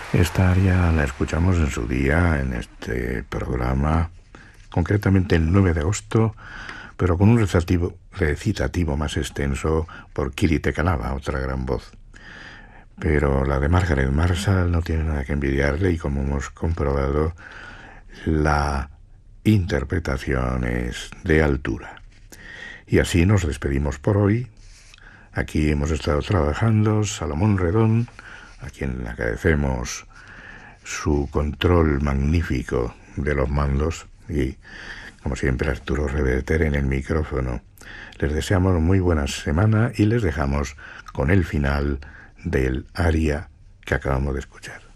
Esta área la escuchamos en su día en este programa, concretamente el 9 de agosto, pero con un recitativo más extenso por Kiri Te Kalaba, otra gran voz. Pero la de Margaret Marshall no tiene nada que envidiarle y, como hemos comprobado, la interpretación es de altura. Y así nos despedimos por hoy. Aquí hemos estado trabajando Salomón Redón, a quien le agradecemos su control magnífico de los mandos, y, como siempre, Arturo Reverter en el micrófono. Les deseamos muy buena semana y les dejamos con el final del aria que acabamos de escuchar.